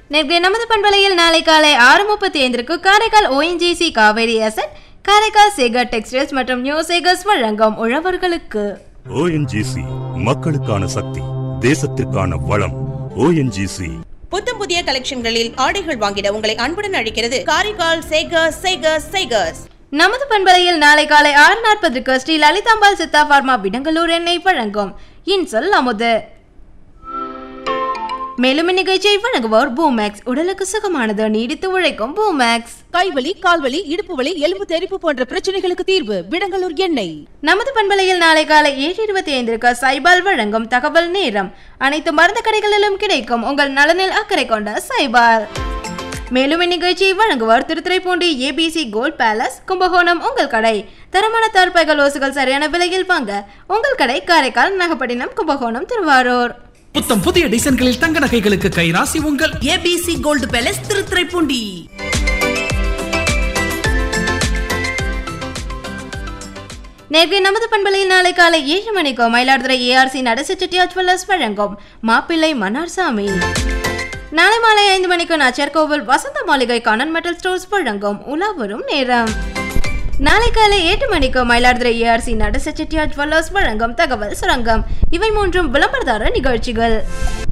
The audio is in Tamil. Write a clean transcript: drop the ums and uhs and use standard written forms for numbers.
நேற்று நமது பண்பலையில் நாளை காலை 6:35 Karaikal ONGC Kaveri asset, Karaikal Sekar textiles மற்றும் நியூ சேகர்ஸ் வழங்கும் உழவர்களுக்கு. ONGC மக்களுக்கான சக்தி, தேசத்திற்கான வளம். ONGC புத்தம் புதிய கலெக்ஷன்களில் ஆடைகள் வாங்கிட உங்களை அன்புடன் அழைக்கிறது காரைக்கால் சேகர்ஸ் சேகர்ஸ் சேகர்ஸ். நமது பண்பலையில் நாளை காலை 6:40 ஸ்ரீ லலிதாம்பாள் சித்தா பார்மா விடங்கலூர் எண்ணெய் வழங்கும் இன்சொல் அமுது. மேலும் இந்நிகழ்ச்சியை வழங்குவோர் பூமேக்ஸ், உடலுக்கு சுகமானது, நீடித்து உழைக்கும் பூமேக்ஸ். கைவலி, கால்வலி, இடுப்பு வலி, எலும்பு தெறிப்பு போன்ற பிரச்சனைகளுக்கு தீர்வு விடங்கலூர் எண்ணெய். நமது பண்பலையில் நாளை காலை 7:25 சைபால் வழங்கும் தகவல் நேரம். அனைத்து மருந்து கடைகளிலும் கிடைக்கும் உங்கள் நலனில் அக்கறை கொண்ட சைபால். மேலும் இந்நிகழ்ச்சியை வழங்குவோர் Thiruthuraipoondi ABC gold palace, Kumbakonam உங்கள் கடை. தரமான தார்பாய்கள் ஓசுகள் சரியான விலையில் வாங்க உங்கள் கடை காரைக்கால், நாகப்பட்டினம், கும்பகோணம், திருவாரூர். புத்தம் புதிய டிசைன்களில் தங்க நகைகளுக்கு கைராசி உங்கள் ABC கோல்ட் பேலஸ், திருத்துறைப்பூண்டி. நேற்று நமது பண்பலையில் நாளை காலை 7 மணிக்கு மயிலாடுதுறை ARC நடேச செட்டியார் ஜுவல்லர்ஸ் வழங்கும் மாப்பிள்ளை மன்னார்சாமி. நாளை மாலை 5 மணிக்கு நாச்சியார் கோவில் வசந்த மாளிகை கானன் மெட்டல் ஸ்டோர்ஸ் வழங்கும் உலா வரும் நேரம். நாளை காலை 8 மணிக்கு மயிலாடுதுறை ARC நடேச செட்டியார் ஜுவல்லர்ஸ் வழங்கும் தகவல் சுரங்கம். இவை மூன்றும் விளம்பரதார நிகழ்ச்சிகள்.